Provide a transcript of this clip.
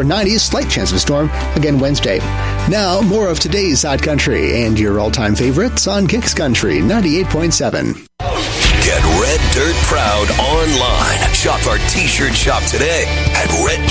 upper 90s, slight chance of a storm again Wednesday. Now, more of today's Hot Country and your all-time favorites on Kicks Country 98.7. Get Red Dirt proud online. Shop our T-shirt shop today at